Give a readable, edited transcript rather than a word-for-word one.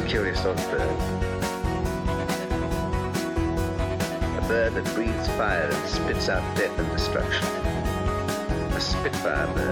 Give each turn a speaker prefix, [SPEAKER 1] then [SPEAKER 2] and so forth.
[SPEAKER 1] a curious old bird. A bird that breathes fire and spits out death and destruction. A Spitfire bird.